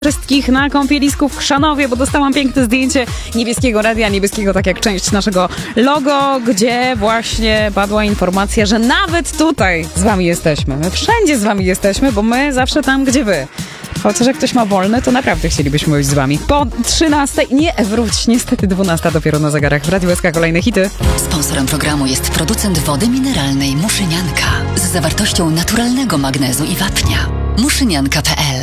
Wszystkich na kąpielisku w Chrzanowie, bo dostałam piękne zdjęcie Niebieskiego Radia, niebieskiego tak jak część naszego logo, gdzie właśnie padła informacja, że nawet tutaj z wami jesteśmy. My wszędzie z wami jesteśmy, bo my zawsze tam, gdzie wy. Chociaż jak ktoś ma wolne, to naprawdę chcielibyśmy być z wami. Po 13, nie wróć, niestety 12 dopiero na zegarach w Radiu SK kolejne hity. Sponsorem programu jest producent wody mineralnej Muszynianka z zawartością naturalnego magnezu i wapnia. Muszynianka.pl